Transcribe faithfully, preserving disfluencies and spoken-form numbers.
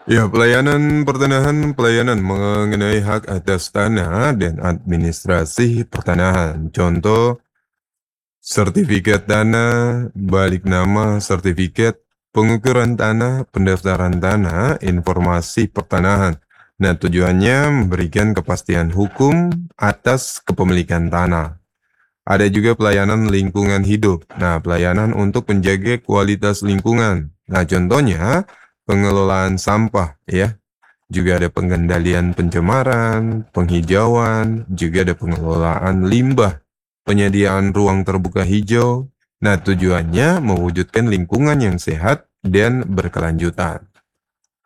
Ya, pelayanan pertanahan pelayanan mengenai hak atas tanah dan administrasi pertanahan. Contoh, sertifikat tanah, balik nama sertifikat, pengukuran tanah, pendaftaran tanah, informasi pertanahan. Nah, tujuannya memberikan kepastian hukum atas kepemilikan tanah. Ada juga pelayanan lingkungan hidup. Nah, pelayanan untuk menjaga kualitas lingkungan. Nah, contohnya pengelolaan sampah ya. Juga ada pengendalian pencemaran, penghijauan, juga ada pengelolaan limbah, penyediaan ruang terbuka hijau. Nah, tujuannya mewujudkan lingkungan yang sehat dan berkelanjutan.